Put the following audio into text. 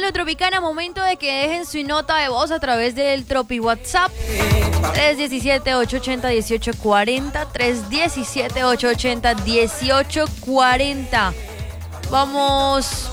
Dímelo Tropicana, momento de que dejen su nota de voz a través del Tropi WhatsApp 317-880-1840, 317-880-1840. Vamos